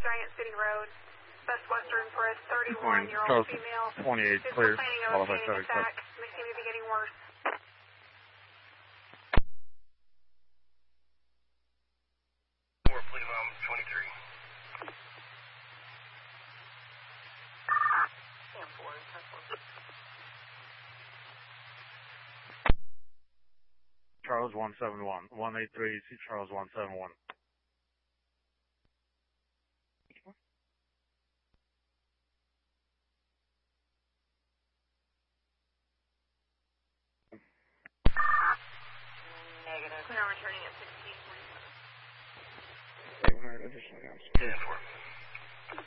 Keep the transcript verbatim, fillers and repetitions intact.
Giant City Road, Best Western for a thirty-one-year-old female. twenty-eight, Who's clear. complaining of a panic attack. They seem to be getting worse. four, please, um, twenty-three. Charles one seven one, one eight three, see Charles one seven one. Negative. We are returning at sixteen. Additional Yeah, four.